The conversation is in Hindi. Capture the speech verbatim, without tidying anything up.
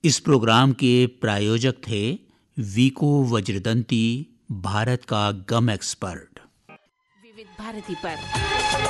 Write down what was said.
इस प्रोग्राम के प्रायोजक थे वीको वज्रदंती, भारत का गम एक्सपर्ट। विविध भारती पर